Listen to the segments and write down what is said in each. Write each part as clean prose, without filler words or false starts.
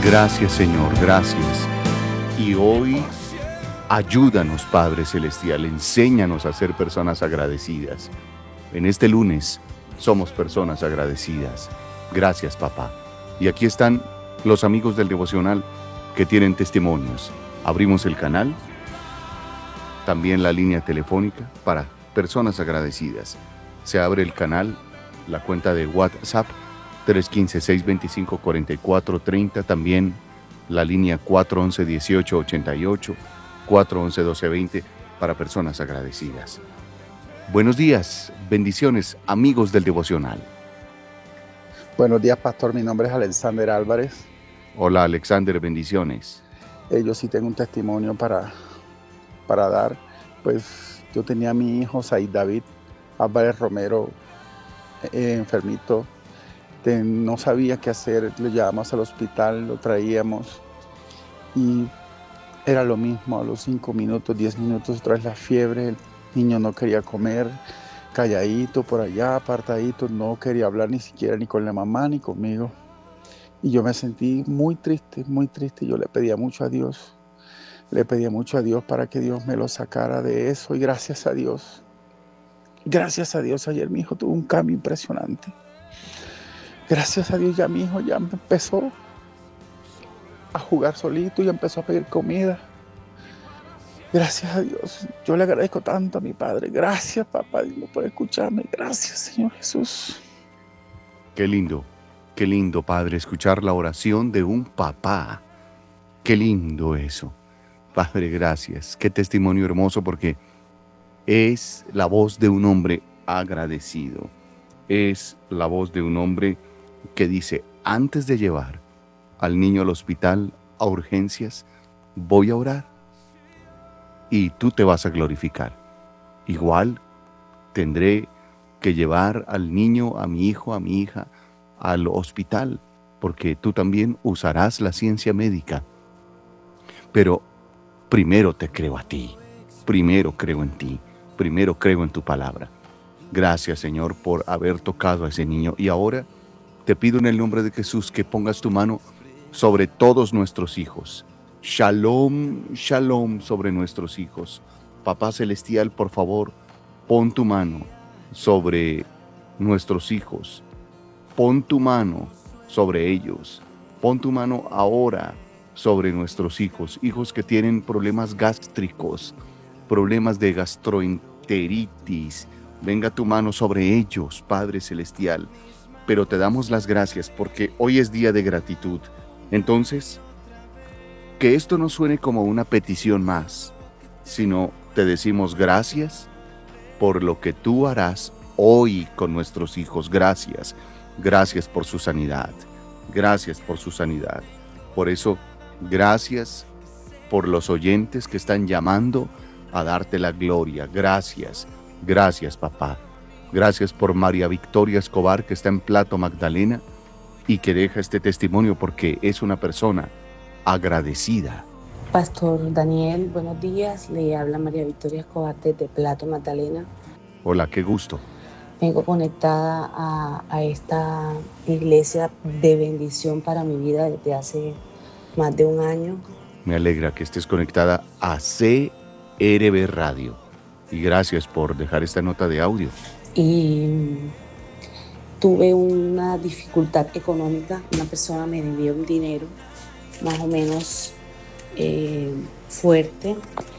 Gracias, Señor, gracias. Y hoy ayúdanos, Padre Celestial, enséñanos a ser personas agradecidas. En este lunes somos personas agradecidas. Gracias, papá. Y aquí están los amigos del devocional que tienen testimonios. Abrimos el canal, también la línea telefónica para personas agradecidas. Se abre el canal, la cuenta de WhatsApp 315-625-4430, también la línea 411-1888, 411-1220 para personas agradecidas. Buenos días, bendiciones, amigos del devocional. Buenos días, pastor. Mi nombre es Alexander Álvarez. Hola, Alexander, bendiciones. Yo sí tengo un testimonio para dar. Pues yo tenía a mi hijo, Said David Álvarez Romero, enfermito. No sabía qué hacer. Lo llevamos al hospital, lo traíamos y era lo mismo. A los 5 minutos, 10 minutos, otra vez la fiebre. El niño no quería comer, calladito por allá, apartadito. No quería hablar ni siquiera ni con la mamá ni conmigo. Y yo me sentí muy triste, muy triste. Yo le pedía mucho a Dios para que Dios me lo sacara de eso. Y gracias a Dios, ayer mi hijo tuvo un cambio impresionante. Gracias a Dios ya mi hijo ya empezó a jugar solito y empezó a pedir comida. Gracias a Dios, yo le agradezco tanto a mi Padre. Gracias, papá Dios, por escucharme. Gracias, Señor Jesús. Qué lindo, Padre, escuchar la oración de un papá. Qué lindo eso. Padre, gracias. Qué testimonio hermoso, porque es la voz de un hombre agradecido. Es la voz de un hombre que dice, antes de llevar al niño al hospital, a urgencias, voy a orar y tú te vas a glorificar. Igual tendré que llevar al niño, a mi hijo, a mi hija, al hospital, porque tú también usarás la ciencia médica. Pero primero te creo a ti, primero creo en ti, primero creo en tu palabra. Gracias, Señor, por haber tocado a ese niño. Y ahora te pido en el nombre de Jesús que pongas tu mano sobre todos nuestros hijos. Shalom, shalom sobre nuestros hijos. Papá Celestial, por favor, pon tu mano sobre nuestros hijos. Pon tu mano sobre ellos. Pon tu mano ahora sobre nuestros hijos. Hijos que tienen problemas gástricos, problemas de gastroenteritis. Venga tu mano sobre ellos, Padre Celestial. Pero te damos las gracias porque hoy es día de gratitud. Entonces, que esto no suene como una petición más, sino te decimos gracias por lo que tú harás hoy con nuestros hijos. Gracias, gracias por su sanidad, gracias por su sanidad. Por eso, gracias por los oyentes que están llamando a darte la gloria. Gracias, gracias, papá. Gracias por María Victoria Escobar, que está en Plato Magdalena y que deja este testimonio porque es una persona agradecida. Pastor Daniel, buenos días. Le habla María Victoria Escobar desde Plato Magdalena. Hola, qué gusto. Vengo conectada a esta iglesia de bendición para mi vida desde hace más de un año. Me alegra que estés conectada a CRB Radio. Y gracias por dejar esta nota de audio. Y tuve una dificultad económica. Una persona me debió un dinero más o menos fuerte.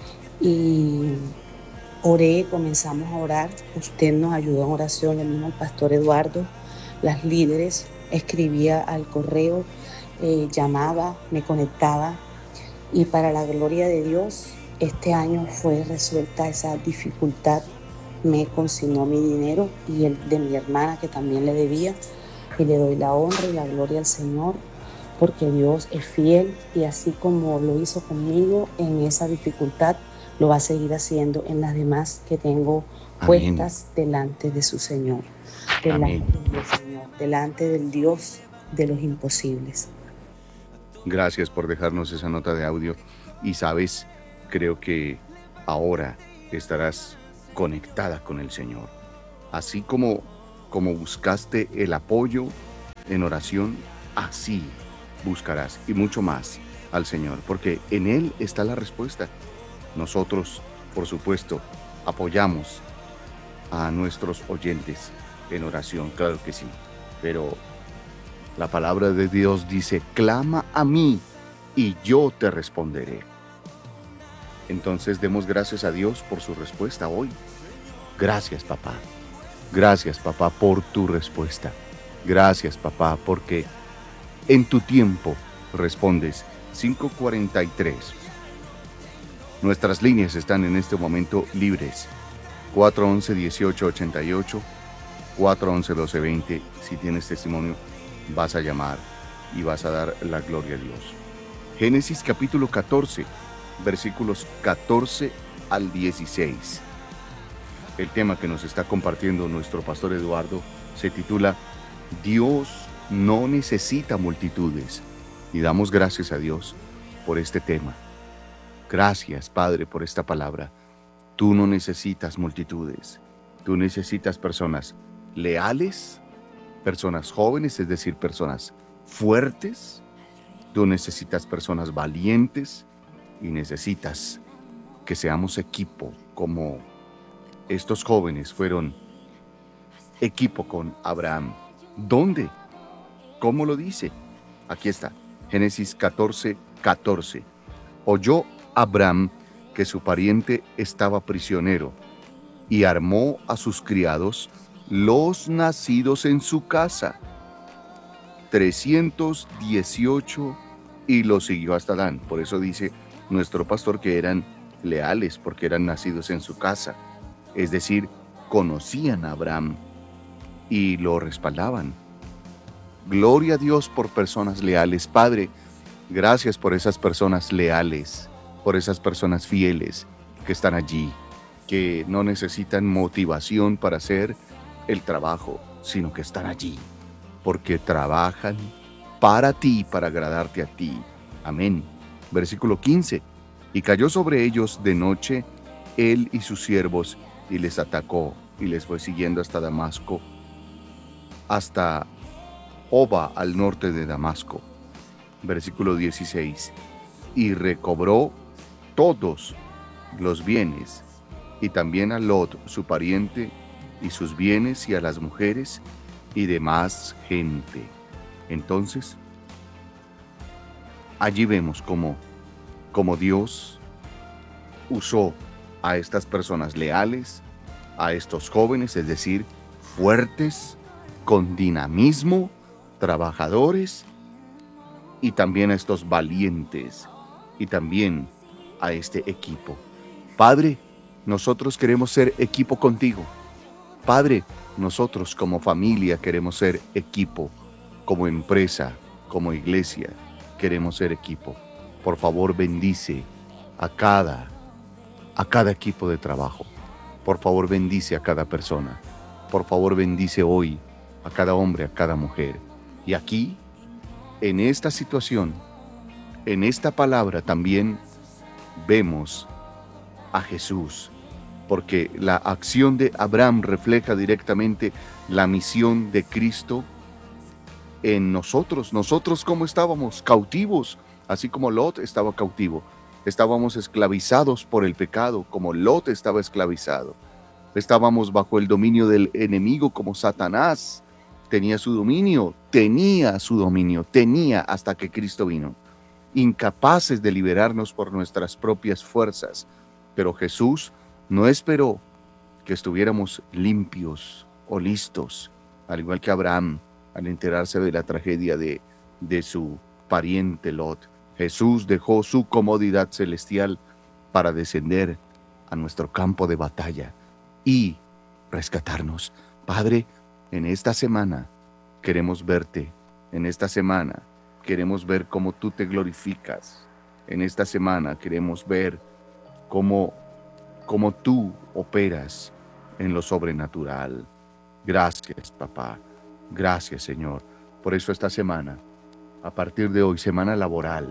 Y oré, comenzamos a orar. Usted nos ayudó en oración, el mismo pastor Eduardo, las líderes. Escribía al correo, llamaba, me conectaba. Y para la gloria de Dios, este año fue resuelta esa dificultad. Me consignó mi dinero y el de mi hermana, que también le debía. Y le doy la honra y la gloria al Señor, porque Dios es fiel, y así como lo hizo conmigo en esa dificultad, lo va a seguir haciendo en las demás que tengo puestas delante de su Señor, delante del Señor, delante del Dios de los imposibles. Gracias por dejarnos esa nota de audio. Y sabes, creo que ahora estarás conectada con el Señor. Así como buscaste el apoyo en oración, así buscarás y mucho más al Señor, porque en Él está la respuesta. Nosotros, por supuesto, apoyamos a nuestros oyentes en oración, claro que sí, pero la palabra de Dios dice, clama a mí y yo te responderé. Entonces demos gracias a Dios por su respuesta hoy. Gracias, papá. Gracias, papá, por tu respuesta. Gracias, papá, porque en tu tiempo respondes. 5:43. Nuestras líneas están en este momento libres. 411-1888, 411-1220. Si tienes testimonio, vas a llamar y vas a dar la gloria a Dios. Génesis capítulo 14, versículos 14 al 16. El tema que nos está compartiendo nuestro pastor Eduardo se titula Dios no necesita multitudes. Y damos gracias a Dios por este tema. Gracias, Padre, por esta palabra. Tú no necesitas multitudes. Tú necesitas personas leales, personas jóvenes, es decir, personas fuertes. Tú necesitas personas valientes y necesitas que seamos equipo, como estos jóvenes fueron equipo con Abraham. ¿Dónde? ¿Cómo lo dice? Aquí está, Génesis 14:14. Oyó Abraham que su pariente estaba prisionero y armó a sus criados, los nacidos en su casa, 318, y los siguió hasta Dan. Por eso dice nuestro pastor que eran leales, porque eran nacidos en su casa. Es decir, conocían a Abraham y lo respaldaban. Gloria a Dios por personas leales. Padre, gracias por esas personas leales, por esas personas fieles que están allí, que no necesitan motivación para hacer el trabajo, sino que están allí, porque trabajan para ti, para agradarte a ti. Amén. Versículo 15. Y cayó sobre ellos de noche él y sus siervos, y les atacó, y les fue siguiendo hasta Damasco, hasta Oba, al norte de Damasco. Versículo 16. Y recobró todos los bienes, y también a Lot, su pariente, y sus bienes, y a las mujeres, y demás gente. Entonces, allí vemos cómo Dios usó a estas personas leales, a estos jóvenes, es decir, fuertes, con dinamismo, trabajadores, y también a estos valientes, y también a este equipo. Padre, nosotros queremos ser equipo contigo. Padre, nosotros como familia queremos ser equipo, como empresa, como iglesia, queremos ser equipo. Por favor, bendice a cada equipo de trabajo. Por favor, bendice a cada persona. Por favor, bendice hoy a cada hombre, a cada mujer. Y aquí, en esta situación, en esta palabra también vemos a Jesús, porque la acción de Abraham refleja directamente la misión de Cristo en nosotros. Nosotros, ¿cómo estábamos? Cautivos, así como Lot estaba cautivo. Estábamos esclavizados por el pecado, como Lot estaba esclavizado. Estábamos bajo el dominio del enemigo, como Satanás tenía su dominio, tenía hasta que Cristo vino. Incapaces de liberarnos por nuestras propias fuerzas. Pero Jesús no esperó que estuviéramos limpios o listos, al igual que Abraham, al enterarse de la tragedia de su pariente Lot. Jesús dejó su comodidad celestial para descender a nuestro campo de batalla y rescatarnos. Padre, en esta semana queremos verte. En esta semana queremos ver cómo tú te glorificas. En esta semana queremos ver cómo tú operas en lo sobrenatural. Gracias, papá. Gracias, Señor. Por eso esta semana, a partir de hoy, semana laboral,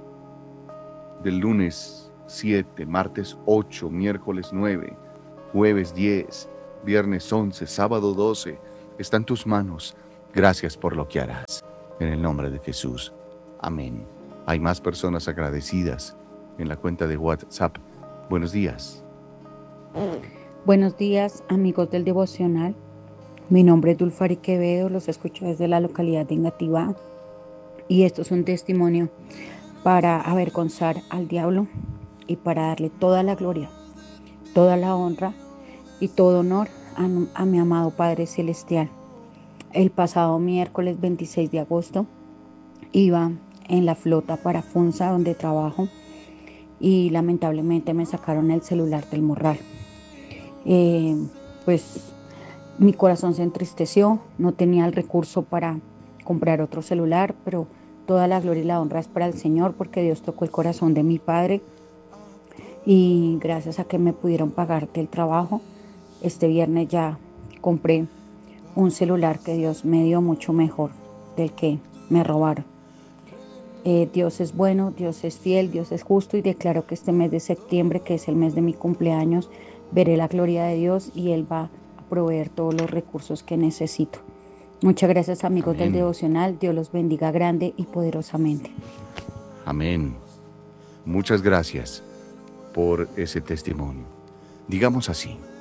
del lunes 7, martes 8, miércoles 9, jueves 10, viernes 11, sábado 12, está en tus manos. Gracias por lo que harás. En el nombre de Jesús. Amén. Hay más personas agradecidas en la cuenta de WhatsApp. Buenos días. Buenos días, amigos del devocional. Mi nombre es Dulfari Quevedo, los escucho desde la localidad de Engativá y esto es un testimonio para avergonzar al diablo y para darle toda la gloria, toda la honra y todo honor a mi amado Padre Celestial. El pasado miércoles 26 de agosto iba en la flota para Funza, donde trabajo, y lamentablemente me sacaron el celular del morral. Pues mi corazón se entristeció, no tenía el recurso para comprar otro celular, pero toda la gloria y la honra es para el Señor, porque Dios tocó el corazón de mi padre y gracias a que me pudieron pagar del trabajo, este viernes ya compré un celular que Dios me dio mucho mejor del que me robaron. Dios es bueno, Dios es fiel, Dios es justo y declaro que este mes de septiembre, que es el mes de mi cumpleaños, veré la gloria de Dios y Él va a proveer todos los recursos que necesito. Muchas gracias, amigos del devocional. Dios los bendiga grande y poderosamente. Amén. Muchas gracias por ese testimonio. Digamos así: